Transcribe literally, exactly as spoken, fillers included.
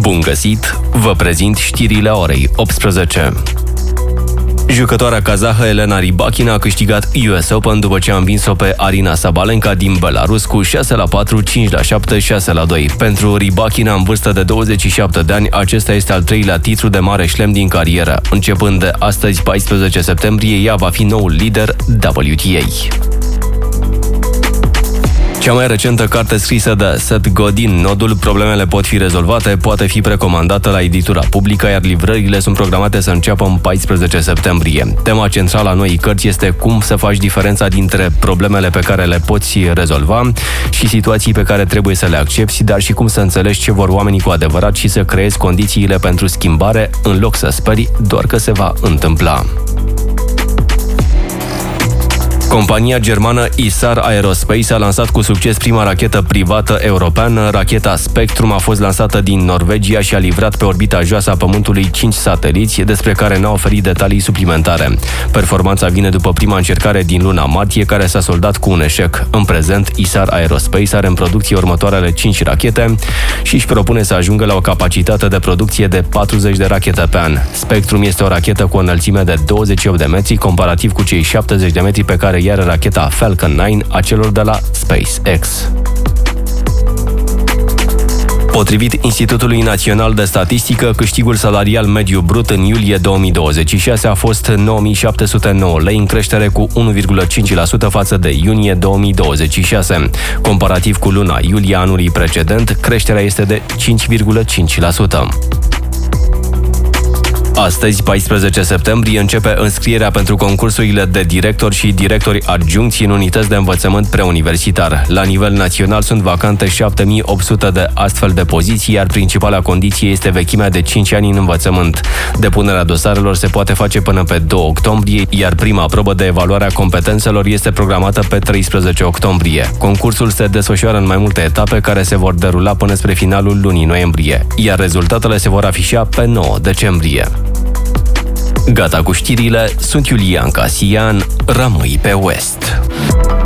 Bun găsit! Vă prezint știrile orei optsprezece. Jucătoarea kazahă Elena Rybakina a câștigat U S Open după ce a învins-o pe Arina Sabalenka din Belarus cu șase la patru, cinci la șapte, șase la doi. Pentru Rybakina, în vârstă de douăzeci și șapte de ani, acesta este al treilea titlu de mare șlem din carieră. Începând de astăzi, paisprezece septembrie, ea va fi noul lider W T A. Cea mai recentă carte scrisă de Seth Godin, Nodul, problemele pot fi rezolvate, poate fi precomandată la editura publică, iar livrările sunt programate să înceapă în paisprezece septembrie. Tema centrală a noii cărți este cum să faci diferența dintre problemele pe care le poți rezolva și situații pe care trebuie să le accepti, dar și cum să înțelegi ce vor oamenii cu adevărat și să creezi condițiile pentru schimbare, în loc să speri doar că se va întâmpla. Compania germană Isar Aerospace a lansat cu succes prima rachetă privată europeană. Racheta Spectrum a fost lansată din Norvegia și a livrat pe orbita joasă a Pământului cinci sateliți, despre care n-a oferit detalii suplimentare. Performanța vine după prima încercare din luna martie, care s-a soldat cu un eșec. În prezent, Isar Aerospace are în producție următoarele cinci rachete și își propune să ajungă la o capacitate de producție de patruzeci de rachete pe an. Spectrum este o rachetă cu o înălțime de douăzeci și opt de metri, comparativ cu cei șaptezeci de metri pe care iar racheta Falcon nouă a celor de la SpaceX. Potrivit Institutului Național de Statistică, câștigul salarial mediu brut în iulie două mii douăzeci și șase a fost nouă mii șapte sute nouă lei, în creștere cu unu virgulă cinci la sută față de iunie două mii douăzeci și șase. Comparativ cu luna iulie anului precedent, creșterea este de cinci virgulă cinci la sută. Astăzi, paisprezece septembrie, începe înscrierea pentru concursurile de directori și directori adjuncți în unități de învățământ preuniversitar. La nivel național sunt vacante șapte mii opt sute de astfel de poziții, iar principala condiție este vechimea de cinci ani în învățământ. Depunerea dosarelor se poate face până pe doi octombrie, iar prima probă de evaluare a competențelor este programată pe treisprezece octombrie. Concursul se desfășoară în mai multe etape care se vor derula până spre finalul lunii noiembrie, iar rezultatele se vor afișa pe nouă decembrie. Gata cu știrile, sunt Iulian Casian, rămâi pe West.